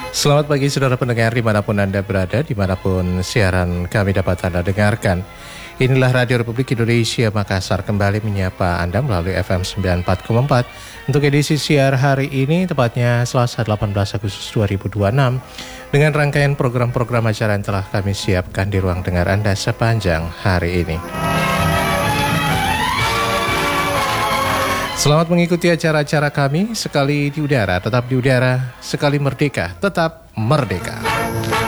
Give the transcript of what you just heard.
Selamat pagi saudara pendengar dimanapun Anda berada, dimanapun siaran kami dapat Anda dengarkan. Inilah Radio Republik Indonesia Makassar kembali menyapa Anda melalui FM 94,4 untuk edisi siar hari ini, tepatnya Selasa 18 Agustus 2026, dengan rangkaian program-program acara yang telah kami siapkan di ruang dengar Anda sepanjang hari ini. Selamat mengikuti acara-acara kami, sekali di udara, tetap di udara, sekali merdeka, tetap merdeka.